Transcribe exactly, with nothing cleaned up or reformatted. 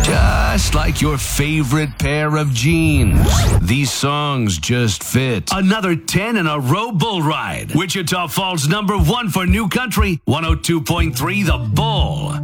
Just like your favorite pair of jeans. These songs just fit. Another ten in a row bull ride. Wichita Falls number one for new country. one oh two point three The Bull.